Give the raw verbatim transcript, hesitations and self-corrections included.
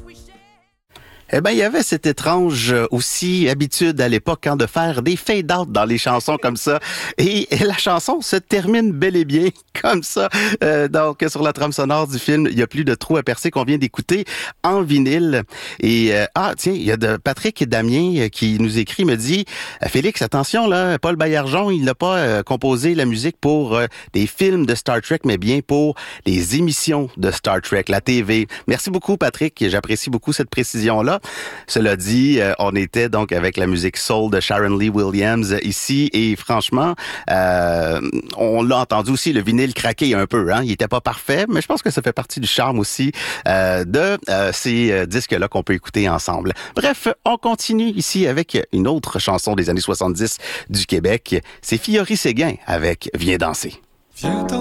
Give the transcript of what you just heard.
Eh ben, il y avait cette étrange aussi habitude à l'époque hein, de faire des fade-out dans les chansons comme ça. Et, et la chanson se termine bel et bien comme ça. Euh, donc, sur la trame sonore du film, il y a plus de trous à percer qu'on vient d'écouter en vinyle. Et euh, ah, tiens, il y a de Patrick et Damien qui nous écrit, me dit « Félix, attention, là, Paul Baillargeon, il n'a pas euh, composé la musique pour euh, des films de Star Trek, mais bien pour les émissions de Star Trek, la T V. » Merci beaucoup, Patrick. J'apprécie beaucoup cette précision-là. Cela dit, euh, on était donc avec la musique soul de Sharon Lee Williams ici et franchement, euh, on l'a entendu aussi, le vinyle craquer un peu. Hein? Il était pas parfait, mais je pense que ça fait partie du charme aussi euh, de euh, ces euh, disques-là qu'on peut écouter ensemble. Bref, on continue ici avec une autre chanson des années soixante-dix du Québec. C'est Fiori Séguin avec « Viens danser ».